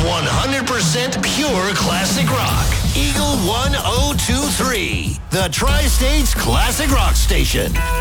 100% pure classic rock. Eagle 1023, the Tri-States Classic Rock Station.